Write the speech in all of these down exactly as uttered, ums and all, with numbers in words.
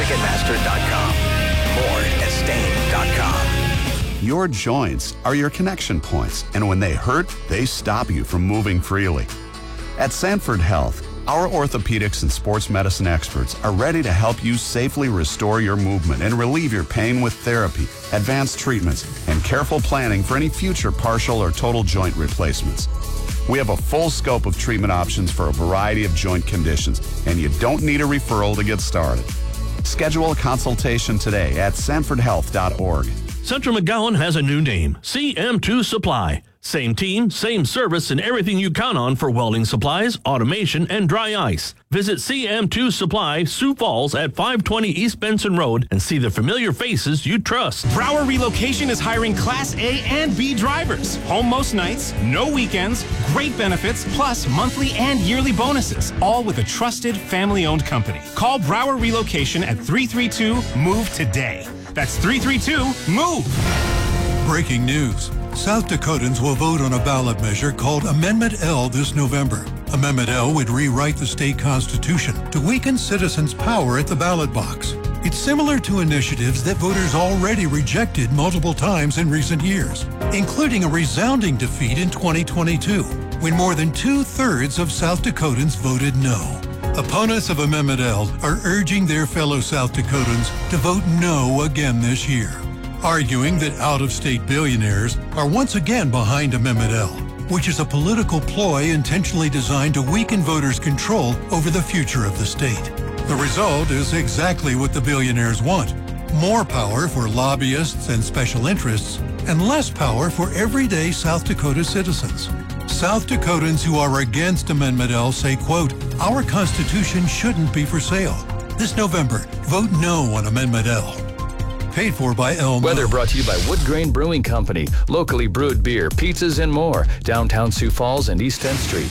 Ticketmaster dot com. More at Stain dot com. Your joints are your connection points, and when they hurt, they stop you from moving freely. At Sanford Health, our orthopedics and sports medicine experts are ready to help you safely restore your movement and relieve your pain with therapy, advanced treatments, and careful planning for any future partial or total joint replacements. We have a full scope of treatment options for a variety of joint conditions, and you don't need a referral to get started. Schedule a consultation today at sanford health dot org. Central McGowan has a new name, C M two Supply. Same team, same service, and everything you count on for welding supplies, automation, and dry ice. Visit C M two Supply, Sioux Falls at five twenty East Benson Road and see the familiar faces you trust. Brower Relocation is hiring Class A and B drivers. Home most nights, no weekends, great benefits, plus monthly and yearly bonuses, all with a trusted family-owned company. Call Brower Relocation at three three two, move today. That's three three two, move. Breaking news. South Dakotans will vote on a ballot measure called Amendment L this November. Amendment L would rewrite the state constitution to weaken citizens' power at the ballot box. It's similar to initiatives that voters already rejected multiple times in recent years, including a resounding defeat in twenty twenty-two, when more than two-thirds of South Dakotans voted no. Opponents of Amendment L are urging their fellow South Dakotans to vote no again this year, arguing that out-of-state billionaires are once again behind Amendment L, which is a political ploy intentionally designed to weaken voters' control over the future of the state. The result is exactly what the billionaires want: more power for lobbyists and special interests, and less power for everyday South Dakota citizens. South Dakotans who are against Amendment L say, quote, "Our Constitution shouldn't be for sale." This November, vote no on Amendment L. Paid for by Elmo. Weather brought to you by Wood Grain Brewing Company. Locally brewed beer, pizzas, and more. Downtown Sioux Falls and East tenth Street.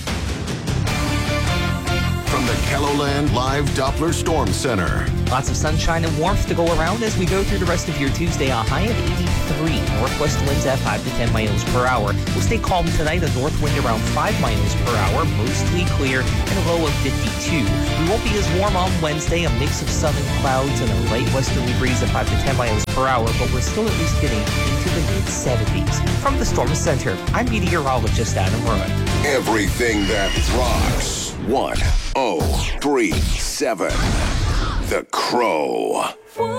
From the KELOLAND Live Doppler Storm Center. Lots of sunshine and warmth to go around as we go through the rest of your Tuesday. A high of eighty-three. Northwest winds at five to ten miles per hour. We'll stay calm tonight. A north wind around five miles per hour. Mostly clear and a low of fifty-two. We won't be as warm on Wednesday. A mix of southern clouds and a light westerly breeze at five to ten miles per hour. But we're still at least getting into the mid seventies. From the Storm Center, I'm meteorologist Adam Rowan. Everything that rocks. one oh three seven The Crow.